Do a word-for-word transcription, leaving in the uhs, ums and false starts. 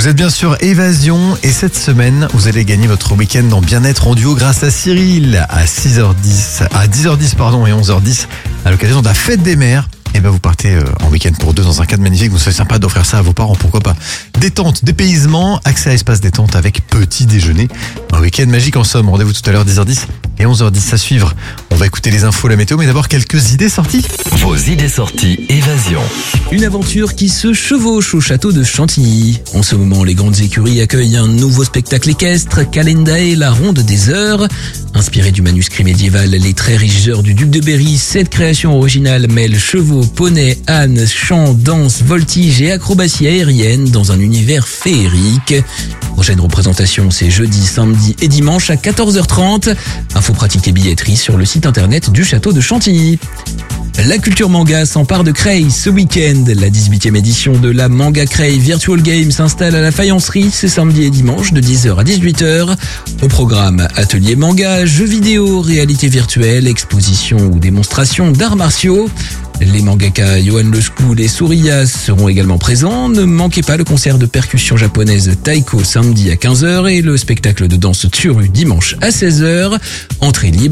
Vous êtes bien sûr Évasion et cette semaine, vous allez gagner votre week-end en bien-être en duo grâce à Cyril à six heures dix, à dix heures dix pardon et onze heures dix à l'occasion de la fête des mères. Et ben vous partez en week-end pour deux dans un cadre magnifique. Vous savez, sympa d'offrir ça à vos parents, pourquoi pas. Détente, dépaysement, accès à espace détente avec petit déjeuner. Un week-end magique en somme. Rendez-vous tout à l'heure dix heures dix et onze heures dix à suivre. On va écouter les infos, la météo, mais d'abord quelques idées sorties. Vos idées sorties Évasion. Une aventure qui se chevauche au château de Chantilly. En ce moment, les grandes écuries accueillent un nouveau spectacle équestre, Calendae, la ronde des heures. Inspiré du manuscrit médiéval Les Traits riches du duc de Berry, cette création originale mêle chevaux, poneys, ânes, chants, danse, voltige et acrobatie aérienne dans un univers féerique. Prochaine représentation, c'est jeudi, samedi et dimanche à quatorze heures trente. Infos pratiques et billetterie sur le site internet du château de Chantilly. La culture manga s'empare de Creil ce week-end. La dix-huitième édition de la Manga Creil Virtual Game s'installe à la Faïencerie ce samedi et dimanche de dix heures à dix-huit heures. Au programme, atelier manga, jeux vidéo, réalité virtuelle, exposition ou démonstration d'arts martiaux. Les mangaka Yohan Le School et Sourias seront également présents. Ne manquez pas le concert de percussion japonaise Taiko samedi à quinze heures et le spectacle de danse Tsuru dimanche à seize heures. Entrée libre.